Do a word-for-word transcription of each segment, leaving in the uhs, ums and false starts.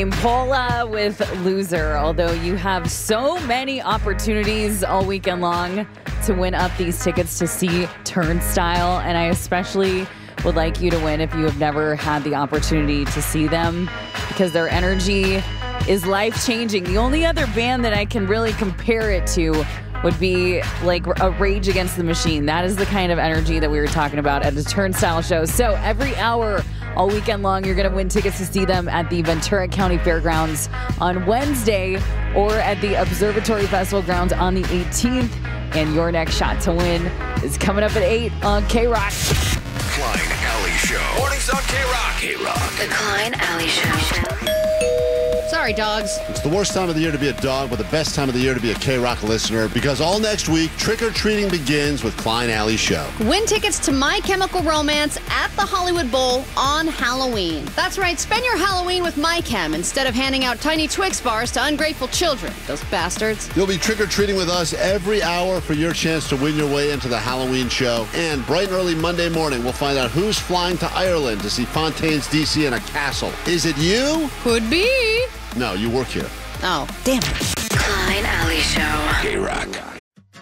Paula with Loser. Although you have so many opportunities all weekend long to win up these tickets to see Turnstile, and I especially would like you to win if you have never had the opportunity to see them, because their energy is life-changing. The only other band that I can really compare it to would be like a Rage Against the Machine. That is the kind of energy that we were talking about at the Turnstile show. So every hour all weekend long, you're going to win tickets to see them at the Ventura County Fairgrounds on Wednesday or at the Observatory Festival grounds on the eighteenth. And your next shot to win is coming up at eight on K-Rock. Klein Alley Show. Mornings on K-Rock. K-Rock. The Klein Alley Show. Sorry, dogs. It's the worst time of the year to be a dog, but the best time of the year to be a K-Rock listener, because all next week, trick-or-treating begins with Klein Alley Show. Win tickets to My Chemical Romance at the Hollywood Bowl on Halloween. That's right, spend your Halloween with My Chem instead of handing out tiny Twix bars to ungrateful children. Those bastards. You'll be trick-or-treating with us every hour for your chance to win your way into the Halloween show. And bright and early Monday morning, we'll find out who's flying to Ireland to see Fontaines D C in a castle. Is it you? Could be. No, you work here. Oh, damn it. Klein Alley Show. K-Rock.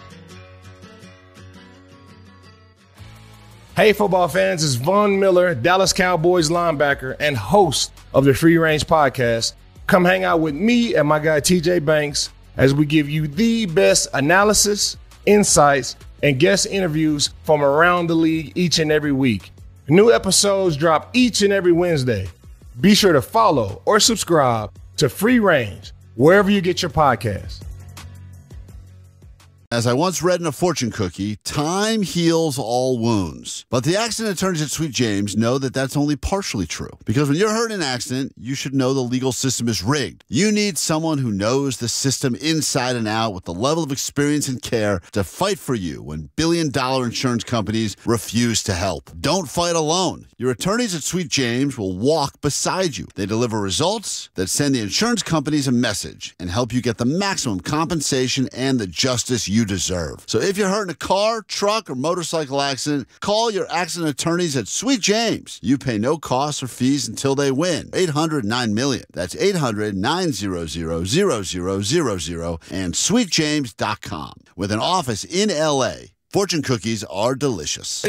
Hey, football fans, it's Von Miller, Dallas Cowboys linebacker and host of the Free Range Podcast. Come hang out with me and my guy T J Banks as we give you the best analysis, insights, and guest interviews from around the league each and every week. New episodes drop each and every Wednesday. Be sure to follow or subscribe to Free Range wherever you get your podcasts. As I once read in a fortune cookie, time heals all wounds. But the accident attorneys at Sweet James know that that's only partially true. Because when you're hurt in an accident, you should know the legal system is rigged. You need someone who knows the system inside and out with the level of experience and care to fight for you when billion-dollar insurance companies refuse to help. Don't fight alone. Your attorneys at Sweet James will walk beside you. They deliver results that send the insurance companies a message and help you get the maximum compensation and the justice you deserve. So if you're hurt in a car, truck, or motorcycle accident, call your accident attorneys at Sweet James. You pay no costs or fees until they win. eight hundred nine million. That's eight hundred nine hundred zero zero zero zero and sweet james dot com. With an office in L A, fortune cookies are delicious.